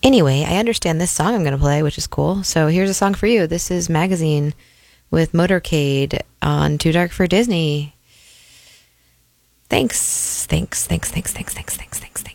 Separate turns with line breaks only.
Anyway, I understand this song I'm going to play, which is cool. So here's a song for you. This is Magazine with Motorcade on Too Dark for Disney. Thanks.